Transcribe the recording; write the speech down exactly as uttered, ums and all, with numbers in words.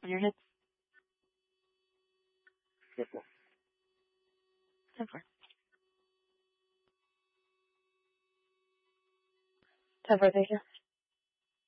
on your hip? Yes, ma'am. ten four. ten four, thank you.